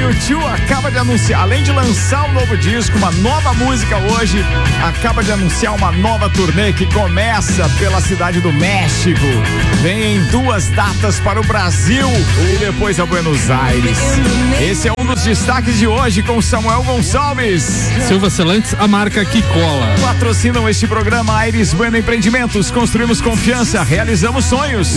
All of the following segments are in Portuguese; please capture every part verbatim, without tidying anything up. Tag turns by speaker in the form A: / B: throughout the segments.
A: U dois acaba de anunciar, além de lançar um novo disco, uma nova música hoje, acaba de anunciar uma nova turnê que começa pela cidade do México. Vem em duas datas para o Brasil e depois a Buenos Aires. Esse é um dos destaques de hoje com Samuel Gonçalves.
B: Silva Celantes, a marca que cola.
A: Patrocinam este programa Aires Bueno Empreendimentos. Construímos confiança, realizamos sonhos.
B: O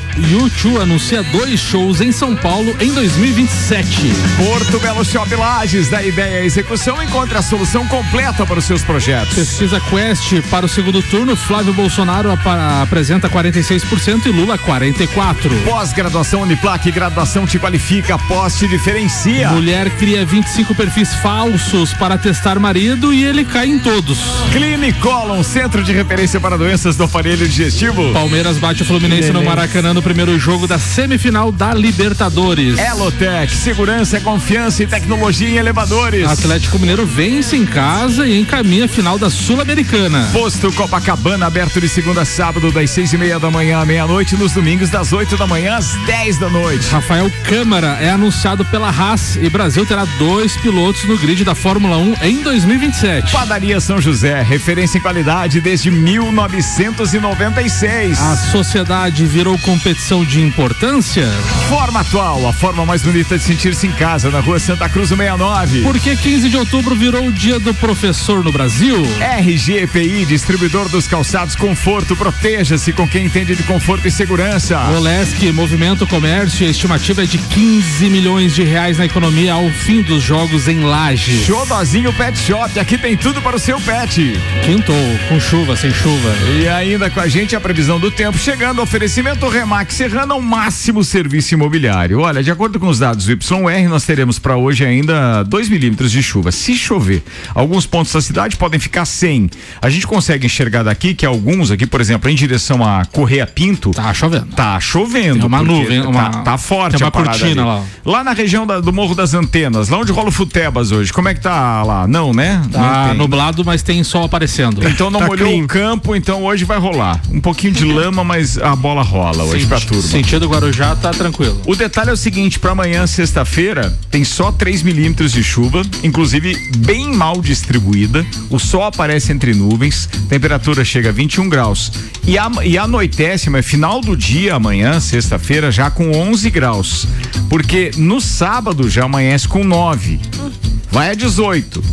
B: U dois anuncia dois shows em São Paulo em dois mil e vinte e sete.
A: Porto Belo Shop Lages, da ideia à execução, encontre a solução completa para os seus projetos.
B: Pesquisa Quest para o segundo turno, Flávio Bolsonaro apresenta quarenta e seis por cento e Lula quarenta e quatro por cento.
A: Pós-graduação Uniplac, graduação te qualifica, pós te diferencia.
B: Mulher cria vinte e cinco perfis falsos para testar marido e ele cai em todos.
A: Clinicolon, centro de referência para doenças do aparelho digestivo.
B: Palmeiras bate o Fluminense Beleza. no Maracanã no primeiro jogo da semifinal da Libertadores.
A: Elotec, segurança, confiança e tecnologia em elevadores.
B: Atlético Mineiro vence em casa e encaminha a final da Sul-Americana.
A: Posto Copacabana, aberto de segunda a sábado, das seis e meia da manhã à meia-noite, nos domingos das oito da manhã às dez da noite.
B: Rafael Câmara é anunciado pela Haas e Brasil terá dois pilotos no grid da Fórmula um em dois mil e vinte e sete.
A: Padaria São José, referência em qualidade desde mil novecentos e noventa e seis.
B: A sociedade virou competição de importância?
A: Forma Atual, a forma mais bonita de sentir-se em casa, na rua Santa Cruz sessenta e nove.
B: Por que quinze de outubro virou o dia do professor no Brasil?
A: R G P I, distribuidor dos calçados Conforto, proteja-se com quem entende de conforto e segurança.
B: Olesc, movimento comércio, a estimativa é de quinze milhões de reais na economia ao fim dos jogos em Lages.
A: Xodozinho Pet Shop, aqui tem tudo para o seu pet.
B: Quintou, com chuva, sem chuva.
A: E ainda com a gente a previsão do tempo, chegando ao oferecimento Remax Serrana, ao máximo serviço imobiliário. Olha, de acordo com os dados do Y R, nós teremos para hoje ainda dois milímetros de chuva. Se chover, alguns pontos da cidade podem ficar sem. A gente consegue enxergar daqui que alguns aqui, por exemplo, em direção a Correia Pinto,
B: tá chovendo.
A: Tá chovendo.
B: Tem uma nuvem, uma,
A: tá, tá forte
B: tem uma
A: a parada
B: cortina
A: ali.
B: lá.
A: Lá na região da, do Morro das Antenas, lá onde rola o Futebas hoje, como é que tá lá? Não, né?
B: Tá
A: não
B: nublado, mas tem sol aparecendo.
A: Então não
B: tá
A: molhou
B: clean.
A: o campo, então hoje vai rolar. Um pouquinho de lama, mas a bola rola hoje
B: Senti,
A: pra turma.
B: Sentido Guarujá tá tranquilo.
A: O detalhe é o seguinte, pra amanhã, sexta-feira, tem só três milímetros de chuva, inclusive bem mal distribuída. O sol aparece entre nuvens, temperatura chega a vinte e um graus. E, a, e anoitece, mas final do dia, amanhã, sexta-feira, já com onze graus. Porque no sábado já amanhece com nove. Vai a dezoito.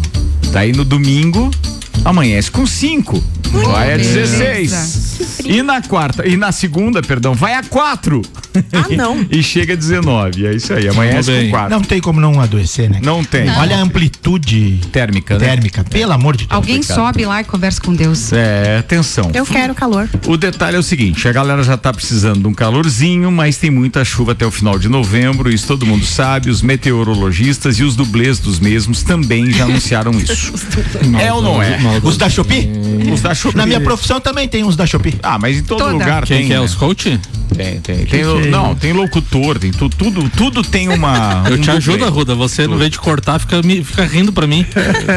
A: Daí no domingo, amanhece com cinco. Vai a dezesseis. E na quarta, e na segunda, perdão, vai a quatro.
C: Ah, não.
A: E chega a dezenove. É isso aí, amanhece com quatro.
D: Não tem como não adoecer, né?
A: Não tem.
D: Não. Olha a amplitude
A: térmica, né?
D: Térmica, pelo amor de Deus.
E: Alguém sobe lá e conversa com Deus.
A: É, atenção.
C: Eu quero calor.
A: O detalhe é o seguinte, a galera já tá precisando de um calorzinho, mas tem muita chuva até o final de novembro, isso todo mundo sabe, os meteorologistas e os dublês dos mesmos também já anunciaram isso. É ou não é?
D: Os da Shopee?
A: Os da Shopee.
D: Na minha profissão também tem uns da Shopee.
A: Ah, mas em todo
E: Toda.
A: lugar
B: Quem
A: tem.
B: que é,
A: né?
B: os coach?
A: Tem, tem. tem lo, não, tem locutor, tem tu, tudo, tudo tem uma.
B: Eu
A: um
B: te ajudo,
A: dublê.
B: Arruda, você no vez de cortar, fica, me, fica rindo pra mim.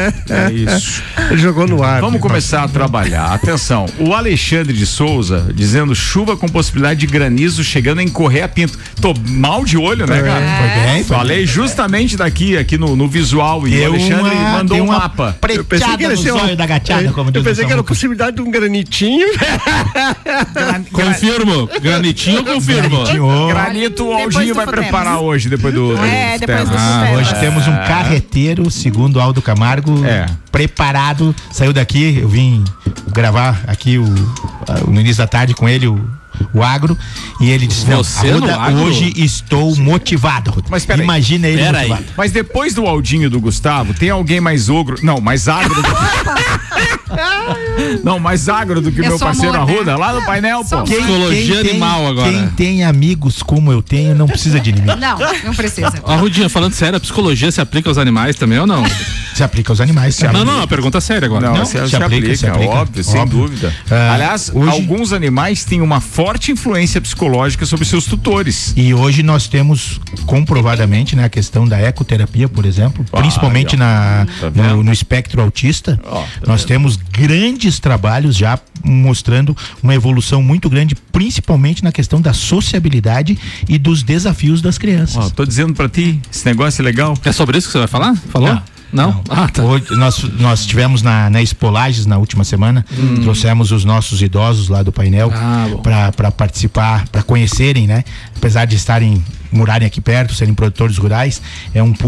A: É isso.
F: Jogou no ar.
A: Vamos começar a trabalhar. Atenção, o Alexandre de Souza dizendo chuva com possibilidade de granizo chegando em Correia Pinto. Tô mal de olho, né, cara?
D: Foi bem, foi
A: Falei justamente daqui, aqui no, no visual, e
D: Deu
A: o Alexandre
D: uma-
A: mandou
D: deu
A: um
D: uma
A: mapa.
F: Eu pensei que
D: Preteada
F: era
D: no
F: ser
D: zóio
F: um-
D: da gateada, como
F: Eu
D: diz o
F: pensei que era a
D: Samuca.
F: possibilidade de um granitinho.
B: Confirmo. Granitinho, confirmo.
D: Granitinho.
A: Granito, o
C: Depois
A: Aldinho
C: do
A: vai
C: Futebas.
A: preparar hoje, depois do.
C: É, depois do
A: Futebas.
D: Ah,
C: Futebas.
D: hoje temos um carreteiro, segundo Aldo Camargo,
A: É.
D: preparado. Saiu daqui, eu vim gravar aqui o, no início da tarde com ele o, o agro, e ele disse: não,
B: Você no
D: Arruda,
B: agro?
D: hoje estou motivado. Arruda.
A: Mas peraí.
D: Imagina ele
B: Pera aí.
D: motivado.
A: Mas depois do Aldinho e do Gustavo, tem alguém mais ogro? Não, mais agro do que. Não, mais agro do que o
E: É
A: meu
E: só
A: parceiro
E: amor, né?
A: Arruda, lá no painel, pô.
D: Quem,
B: Psicologia
D: quem
B: animal
D: tem,
B: agora.
D: Quem tem amigos como eu tenho não precisa de inimigo.
E: Não, não precisa.
B: Arrudinha, falando sério, a psicologia se aplica aos animais também ou não?
D: Se aplica aos animais. Se
B: Não,
D: aplica.
B: não, a pergunta é séria agora.
A: Não,
D: Não,
A: se,
D: se
A: se
D: aplica,
A: aplica,
D: se aplica,
A: óbvio, sem
D: óbvio.
A: dúvida.
D: Ah,
A: Aliás,
D: hoje-
A: alguns animais têm uma forte influência psicológica sobre seus tutores.
D: E hoje nós temos comprovadamente, né, a questão da ecoterapia, por exemplo,
A: Ah,
D: principalmente
A: aí, ó.
D: na,
A: Tá vendo?
D: no, no espectro autista,
A: Ó, tá
D: nós temos grandes trabalhos já mostrando uma evolução muito grande, principalmente na questão da sociabilidade e dos desafios das crianças.
A: Ó, tô dizendo pra ti, esse negócio é legal.
B: É sobre isso que você vai falar? Falou?
D: Não.
B: Não? Ah, tá.
D: Hoje, nós, nós tivemos na, na Expolages na última semana, trouxemos os nossos idosos lá do painel
B: Ah, bom.
D: para participar, para conhecerem, né? Apesar de estarem, morarem aqui perto, serem produtores rurais, é um